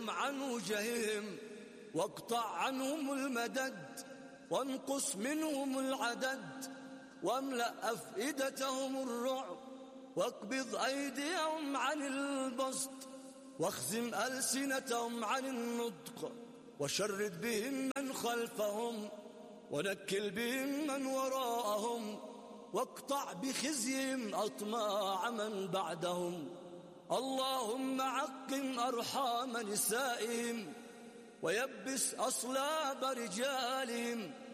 أيديهم عن وجههم واقطع عنهم المدد وانقص منهم العدد واملأ أفئدتهم الرعب واقبض أيديهم عن البسط واخزم ألسنتهم عن النطق وشرد بهم من خلفهم ونكل بهم من وراءهم واقطع بخزيهم أطماع من بعدهم. اللهم عقم أرحام نسائهم ويبس أصلاب رجالهم